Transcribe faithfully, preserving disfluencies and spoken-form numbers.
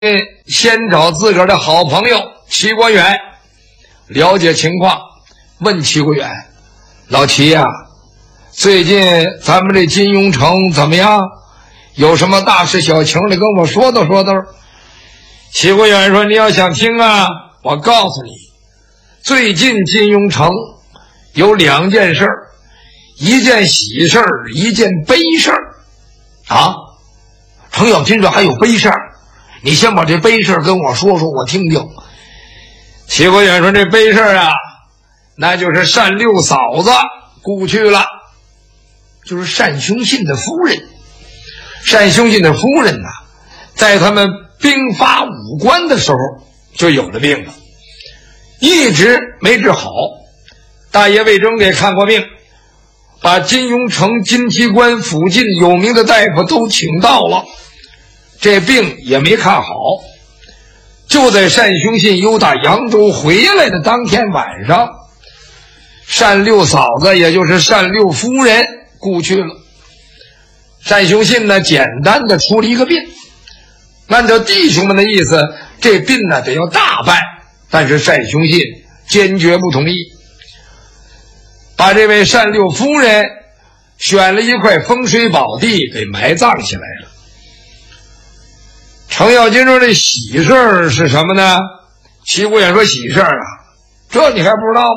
先找自个儿的好朋友齐国远了解情况，问齐国远：“老齐呀、啊，最近咱们这金庸城怎么样？有什么大事小情的跟我说道说道。”齐国远说：“你要想听啊，我告诉你，最近金庸城有两件事，一件喜事儿，一件悲事儿。啊，程咬金说还有悲事儿。你先把这悲事跟我说说，我听听。”齐国远说：“这悲事啊，那就是单六嫂子故去了，就是单雄信的夫人。单雄信的夫人呐、啊，在他们兵发武关的时候就有了病了，一直没治好。大爷魏征给看过病，把金庸城金梯关附近有名的大夫都请到了，这病也没看好。就在单雄信由打扬州回来的当天晚上，单六嫂子也就是单六夫人故去了。单雄信呢，简单的出了一个殡，按照弟兄们的意思，这殡呢得要大办，但是单雄信坚决不同意，把这位单六夫人选了一块风水宝地给埋葬起来了。程咬金说：“这喜事儿是什么呢？”齐国远说：“喜事儿啊，这你还不知道吗？